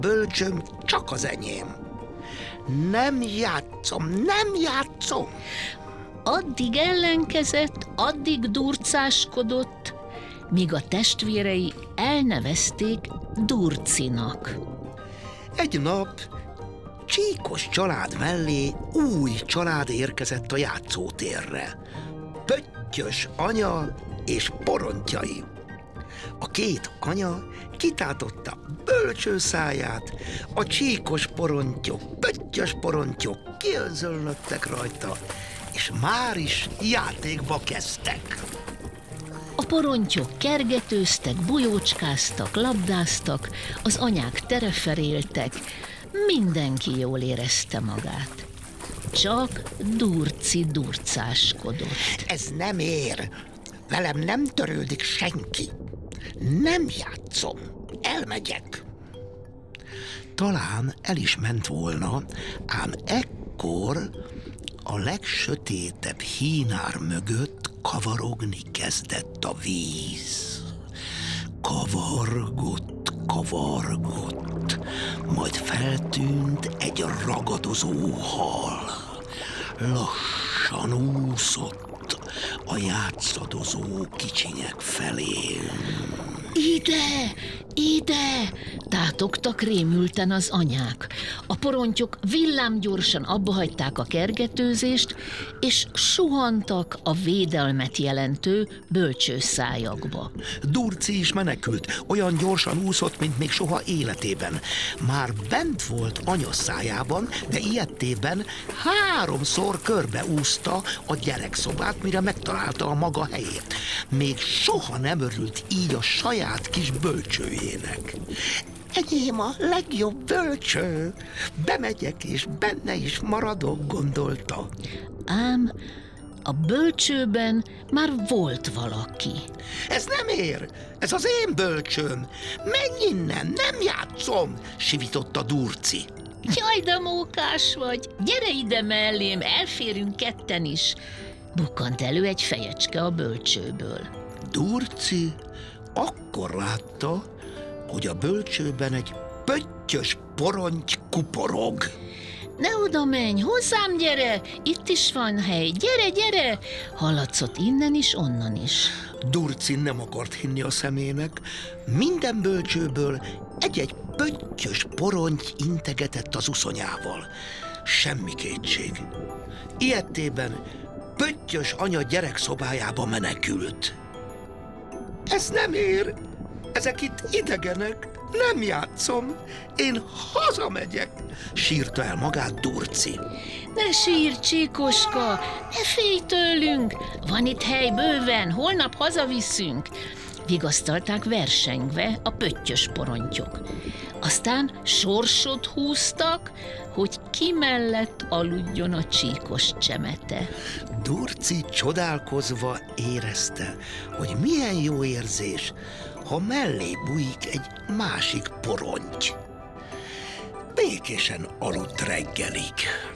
bölcsőm csak az enyém. Nem játszom. Addig ellenkezett, addig durcáskodott, míg a testvérei elnevezték Durcinak. Egy nap Csíkos család mellé új család érkezett a játszótérre. Pöttyös anya és porontjai. A két anya kitátotta bölcső száját, a csíkos porontyok, pöttyös porontyok kiönzöllöttek rajta, és már is játékba kezdtek. A porontyok kergetőztek, bujócskáztak, labdáztak, az anyák tereferéltek, mindenki jól érezte magát. Csak Durci durcáskodott. Ez nem ér, velem nem törődik senki. Nem játszom, elmegyek. Talán el is ment volna, ám ekkor a legsötétebb hínár mögött kavarogni kezdett a víz. Kavargott, majd feltűnt egy ragadozó hal. Lassan úszott a játszadozó kicsinyek felé. Ide! Tátogtak rémülten az anyák. A porontyok villámgyorsan abbahagyták a kergetőzést, és suhantak a védelmet jelentő bölcsőszájakba. Durci is menekült, olyan gyorsan úszott, mint még soha életében. Már bent volt anya szájában, de ilyettében 3-szor körbeúszta a gyerekszobát, mire megtalálta a maga helyét. Még soha nem örült így a saját kis bölcsőjének. Enyém a legjobb bölcső, bemegyek és benne is maradok, gondolta. Ám a bölcsőben már volt valaki. Ez nem ér, ez az én bölcsőm. Menj innen, nem játszom, sivította Durci. Jaj, de mókás vagy! Gyere ide mellém, elférünk ketten is! Bukkant elő egy fejecske a bölcsőből. Durci akkor látta, hogy a bölcsőben egy pöttyös poronty kuporog. Ne oda menj, hozzám gyere! Itt is van hely, gyere! Hallatszott innen is, onnan is. Durci nem akart hinni a szemének. Minden bölcsőből egy-egy pöttyös poronty integetett az uszonyával. Semmi kétség. Ilyettében pöttyös anya gyerekszobájába menekült. Ez nem ér, ezek itt idegenek, nem játszom, én hazamegyek, sírta el magát Durci. Ne sírj, Csíkoska, ne félj tőlünk, van itt hely bőven, holnap hazaviszünk, vigasztalták versengve a pöttyös porontyok. Aztán sorsot húztak, hogy ki mellett aludjon a csíkos csemete. Durci csodálkozva érezte, hogy milyen jó érzés, ha mellé bújik egy másik poronty. Békésen aludt reggelig.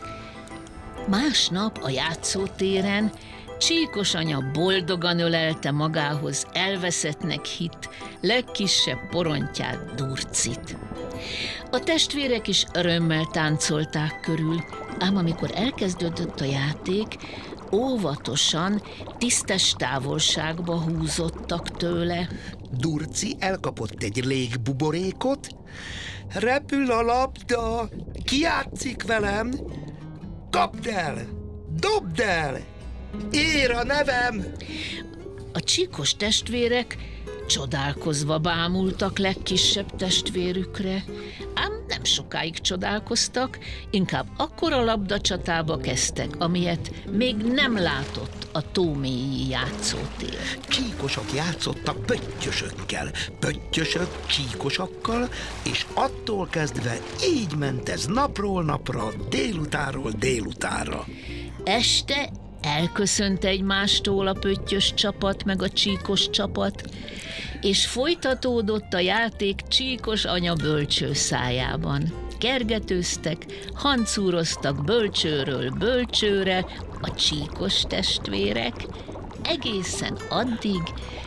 Másnap a játszótéren Csíkos anya boldogan ölelte magához elveszettnek hitt legkisebb porontyát, Durcit. A testvérek is örömmel táncolták körül, ám amikor elkezdődött a játék, óvatosan, tisztes távolságba húzottak tőle. Durci elkapott egy légbuborékot. Repül a labda, ki játszik velem? Kapd el, dobd el, ér a nevem! A csíkos testvérek csodálkozva bámultak legkisebb testvérükre, ám nem sokáig csodálkoztak, inkább akkora labdacsatába kezdtek, amilyet még nem látott a tómélyi játszótér. Csíkosok játszottak pöttyösökkel, pöttyösök csíkosakkal, és attól kezdve így ment ez napról napra, délutánról délutánra. Este elköszönt egymástól a pöttyös csapat meg a csíkos csapat, és folytatódott a játék Csíkos anya bölcső szájában. Kergetőztek, hancúroztak bölcsőről bölcsőre a csíkos testvérek, egészen addig,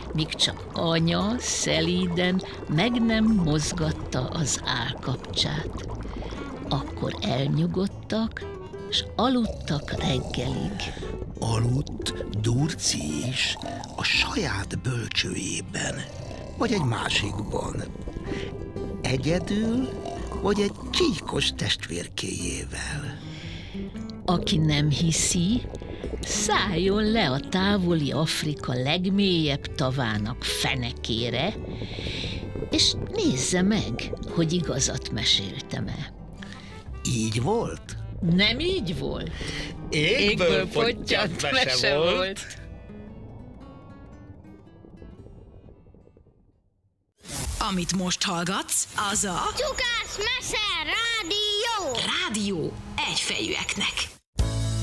míg csak anya szelíden meg nem mozgatta az állkapcsát. Akkor elnyugodtak, s aludtak reggelig. Aludt Durci is a saját bölcsőjében, vagy egy másikban. Egyedül, vagy egy csíkos testvérkéjével. Aki nem hiszi, szálljon le a távoli Afrika legmélyebb tavának fenekére, és nézze meg, hogy igazat meséltem-e. Így volt? Nem így volt? Égből pottyant mese volt. Amit most hallgatsz, az a Csukás Mese Rádió! Rádió Egyfejűeknek.